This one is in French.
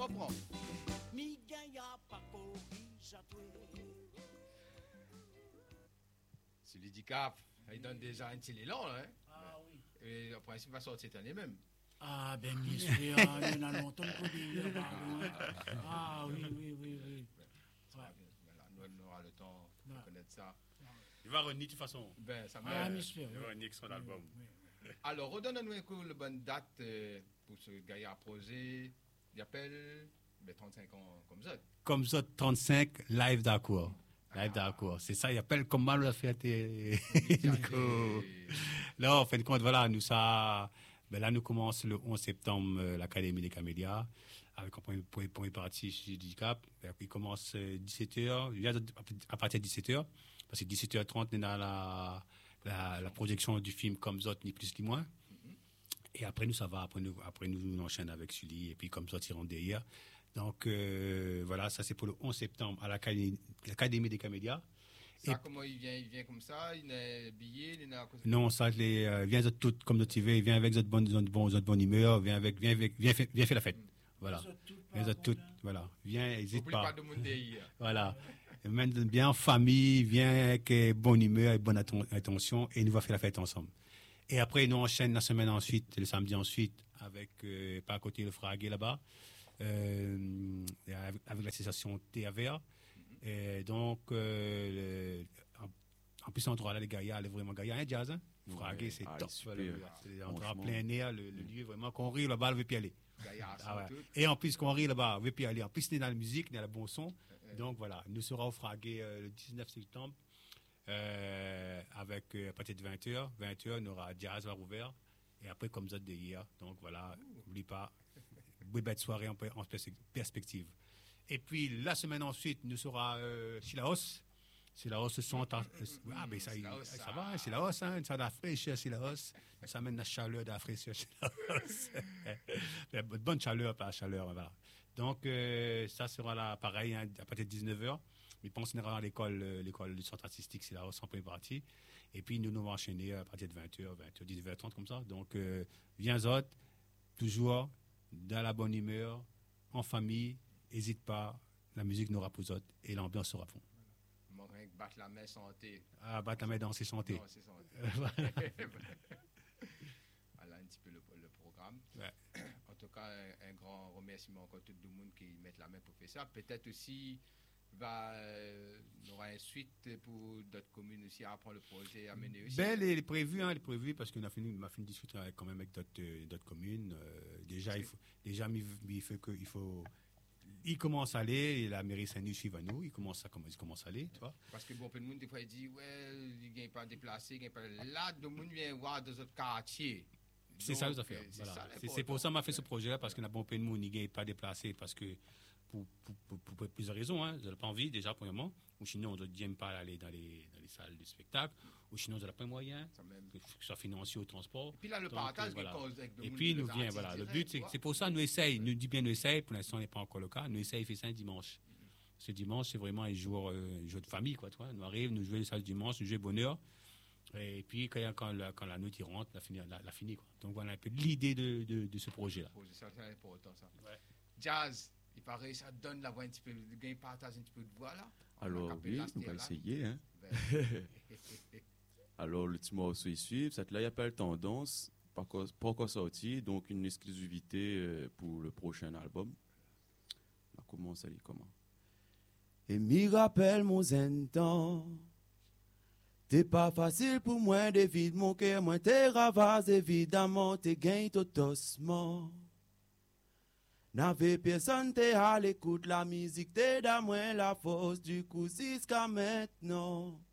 reprend. C'est l'handicap. Il donne déjà un petit élan, hein. Ah oui. Et en principe, il va sortir cette année même. Ah, ben, monsieur, il y en a longtemps qu'on dit. Ah, oui, oui, oui, oui. Voilà, nous aurons le temps de connaître ça. Il va revenir de toute façon. Ben, ça Ah, monsieur. Il va revenir avec son album. Alors, redonne-nous un coup la bonne date pour ce gars à projet. Il appelle 35 ans comme ça. Comme ça, 35, live d'accord. Live d'accord. C'est ça, il appelle comme mal la fête. Là, en fin de compte, voilà, nous ça. Ben là, nous commençons le 11 septembre l'Académie des Camélias avec un premier parti sur handicap. Puis il commence 17h, à partir de 17h, parce que 17h30, on a la projection du film Comme Zot, ni plus ni moins. Et après, nous, ça va. Après, nous on enchaîne avec Sully, et puis Comme Zot, ils rentrent derrière. Donc, voilà, ça c'est pour le 11 septembre à l'Académie des Camélias. Ça, comment il vient comme ça, il a billet, il a... Non, ça, vient tout comme notre TV, vient avec votre bonne humeur, vient faire la fête. Voilà. Vient tout, voilà. Viens, n'hésite pas. Pas de monde voilà. Même bien en famille, viens avec bonne humeur et bonne attention, et nous va faire la fête ensemble. Et après, nous enchaînons la semaine ensuite, le samedi ensuite, avec, par côté le Fragué là-bas, avec l'association TAVR. Et donc, en plus, on trouve là les Gaïa, elle est vraiment Gaïa, un jazz, hein? Fragué, c'est top. On trouve en plein air, le lieu vraiment, qu'on rit là-bas, on veut plus aller. Et en plus, qu'on rit là-bas, on veut plus aller. En plus, on est dans la musique, on est dans le bon son. Donc voilà, nous serons au Fragué le 19 septembre, avec à partir de 20h. 20h, on aura jazz à ouvert. Et après, comme ça, de hier. Donc voilà, n'oublie pas, belle soirée en perspective. Et puis, la semaine ensuite, nous sera Silaos. Silaos, ce sont... Ah, ben ça va, hein, Silaos, hein, ça a de la fraîcheur, Silaos. Ça amène la chaleur, de la fraîcheur, Silaos. Bonne chaleur, pas la chaleur, voilà. Donc, ça sera là, pareil, hein, à partir de 19h. Mais pense qu'on ira à l'école du centre artistique, Silaos, en première partie. Et puis, nous allons enchaîner à partir de 20h, 19h30, comme ça. Donc, viens autres, toujours dans la bonne humeur, en famille. N'hésite pas, la musique n'aura pas autres et l'ambiance sera fond. Battre la main santé. Ah, battre la main danser santé. Voilà un petit peu le programme. Ouais. En tout cas, un grand remerciement à tout le monde qui met la main pour faire ça. Peut-être aussi, on aura une suite pour d'autres communes aussi à apprendre le projet à mener aussi. Ben, il est prévu, parce qu'on a fini de discuter quand même avec d'autres communes. Déjà, il faut il commence à aller, et la mairie Saint-Denis suit à nous, il commence à aller, tu vois. Parce que bon, peu de monde, des fois, il dit, ouais, il ne gagne pas déplacé, il gagne pas. Là, le monde vient voir dans notre quartier. C'est ça, les affaires. Voilà. C'est pour ça qu'on a fait ce projet-là, parce qu'on a bon peu de monde, il ne gagne pas déplacé, parce que, pour plusieurs raisons, hein. Vous n'avez pas envie, déjà, premièrement, ou sinon, on ne n'aime pas aller dans les salles de spectacle, ou sinon, on n'a pas de moyens, que ce soit financier ou transport. Et puis là, le partage, voilà. Et puis, nous vient, voilà. Le but, c'est pour ça, nous essayons, nous dit bien, nous essayons, pour l'instant, ce n'est pas encore le cas, nous essayons de faire ça un dimanche. Ce dimanche, c'est vraiment un jour de famille, quoi, tu vois. Nous arrivons, nous jouons ça le dimanche, nous jouons bonheur. Et puis, quand la nuit rentre, la finit, quoi. Donc, voilà un peu l'idée de ce projet-là. C'est important, ça. Ouais. Jazz, il paraît, ça donne la voix un petit peu, il partage un petit peu de voix, là. Alors, oui, on va essayer, hein. Alors, le petit morceau est suivre. Cette là, il n'y a pas de tendance, pas encore sorti, donc une exclusivité pour le prochain album. On va commencer comment? Et m'y rappelle mon zentan. T'es pas facile pour moi de vide mon cœur, moi t'es ravage évidemment, t'es gain totalement. N'avait personne t'es à l'écoute, la musique t'es dans moi la force, du coup jusqu'à maintenant.